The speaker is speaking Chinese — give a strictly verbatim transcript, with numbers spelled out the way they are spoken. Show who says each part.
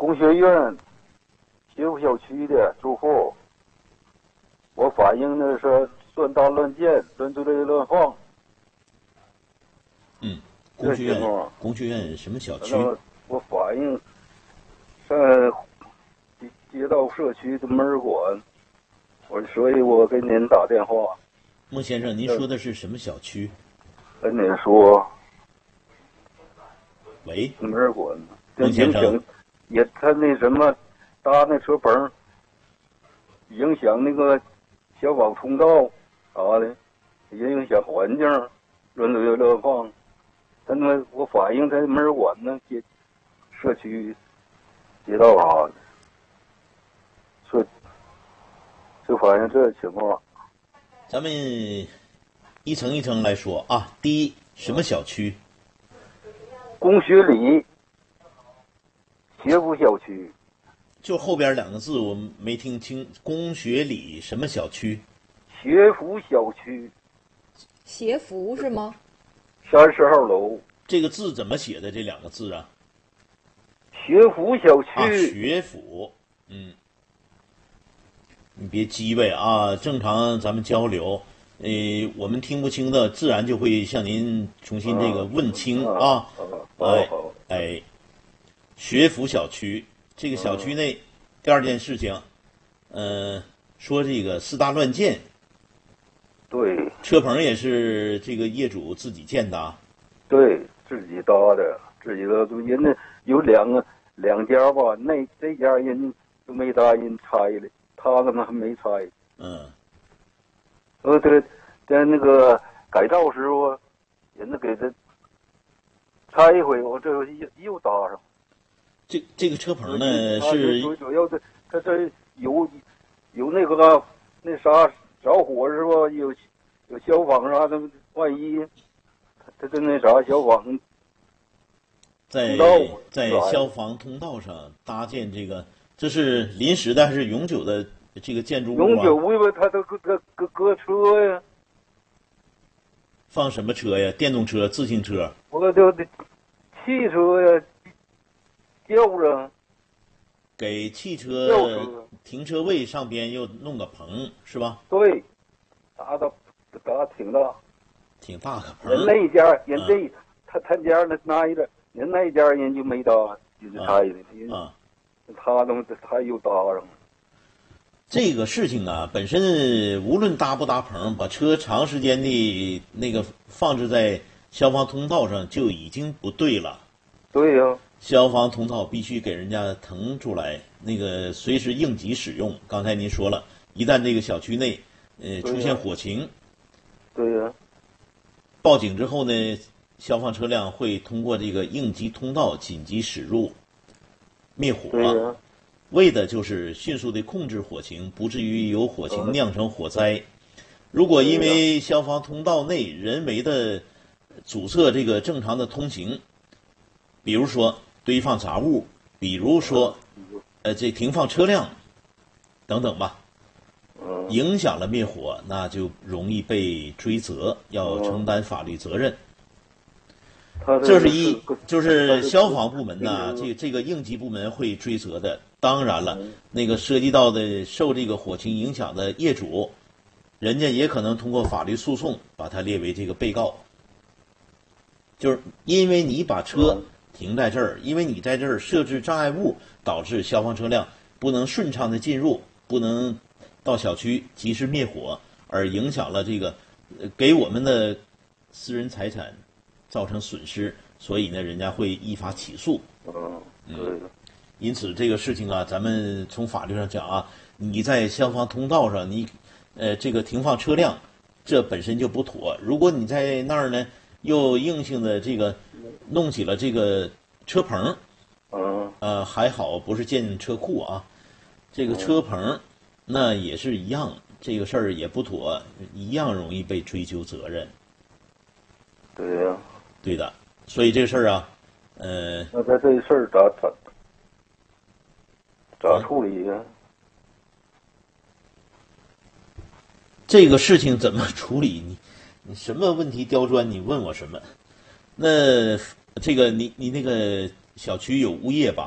Speaker 1: 工学院协福小区的住户，我反映的是乱搭乱建、乱堆乱放。
Speaker 2: 嗯，工学院，工学院什么小区？
Speaker 1: 我反映在街道社区的门馆，我所以我给您打电话。
Speaker 2: 孟先生，您说的是什么小区？
Speaker 1: 跟您说。
Speaker 2: 喂，
Speaker 1: 门馆。
Speaker 2: 孟先生，
Speaker 1: 也他那什么搭那车棚，影响那个消防通道啥的，也影响环境，乱堆乱放。他那我反映在门馆呢，街社区街道啥的，说就反映这情况。
Speaker 2: 咱们一层一层来说啊。第一，什么小区？
Speaker 1: 工学里协福小区。
Speaker 2: 就后边两个字我没听清。工学里什么小区？
Speaker 1: 协福小区。
Speaker 3: 协福是吗？
Speaker 1: 三十号楼。
Speaker 2: 这个字怎么写的？这两个字啊？
Speaker 1: 学府小区。
Speaker 2: 啊，学府。嗯，你别叽歪啊，正常咱们交流。呃，我们听不清的，自然就会向您重新这个问清啊。哎哎，学府小区，这个小区内，第二件事情，呃，说这个私搭乱建。
Speaker 1: 对。
Speaker 2: 车棚也是这个业主自己建的啊。
Speaker 1: 对，自己搭的，自己的。人家有两个两家吧，那这家人就没搭，人拆了，他怎么还没拆？
Speaker 2: 嗯。
Speaker 1: 呃，对，在那个改造时候，人家给他拆一回，我这又又搭上。
Speaker 2: 这这个车棚呢是
Speaker 1: 最主要的，他这有有那个那啥着火是吧？有有消防啥的，万一他这那啥消防
Speaker 2: 在在消防通道上搭建这个，这是临时的还是永久的这个建筑物啊？
Speaker 1: 永久物，他都搁搁搁搁车呀。
Speaker 2: 放什么车呀？电动车、自行车？
Speaker 1: 我就汽车呀，吊着。
Speaker 2: 给汽车停车位上边又弄个棚是吧？
Speaker 1: 对，搭的搭挺大，
Speaker 2: 挺大个棚。
Speaker 1: 人那一家，人这、嗯、他他家那那一个，人那一家人就没搭，就是他的。
Speaker 2: 啊。
Speaker 1: 他怎么他又搭上了？
Speaker 2: 这个事情啊，本身无论搭不搭棚，把车长时间的那个放置在消防通道上就已经不对了。
Speaker 1: 对呀、啊，
Speaker 2: 消防通道必须给人家腾出来，那个随时应急使用。刚才您说了，一旦这个小区内呃出现火情，
Speaker 1: 对呀、啊，
Speaker 2: 报警之后呢，消防车辆会通过这个应急通道紧急驶入灭火。
Speaker 1: 对呀。
Speaker 2: 为的就是迅速的控制火情，不至于有火情酿成火灾。如果因为消防通道内人为的阻塞这个正常的通行，比如说堆放杂物，比如说呃这停放车辆等等吧，影响了灭火，那就容易被追责，要承担法律责任。这是一，就是消防部门呢，这这个应急部门会追责的。当然了，那个涉及到的受这个火情影响的业主，人家也可能通过法律诉讼把他列为这个被告。就是因为你把车停在这儿，因为你在这儿设置障碍物，导致消防车辆不能顺畅的进入，不能到小区及时灭火，而影响了这个给我们的私人财产造成损失，所以呢，人家会依法起诉。嗯。因此，这个事情啊，咱们从法律上讲啊，你在消防通道上，你，呃，这个停放车辆，这本身就不妥。如果你在那儿呢，又硬性的这个弄起了这个车棚，
Speaker 1: 嗯，
Speaker 2: 呃，还好不是建车库啊，这个车棚，那也是一样，这个事儿也不妥，一样容易被追究责任。
Speaker 1: 对呀、啊，
Speaker 2: 对的，所以这事儿啊，呃，
Speaker 1: 那他这事儿咋咋？咋处理呀？
Speaker 2: 这个事情怎么处理？你你什么问题刁钻？你问我什么？那这个你你那个小区有物业吧？